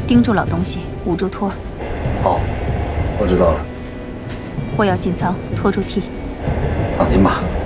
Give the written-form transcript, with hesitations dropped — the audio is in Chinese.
盯住老东西，捂住托儿。 好，我知道了。 货要进仓，拖住屉。 放心吧。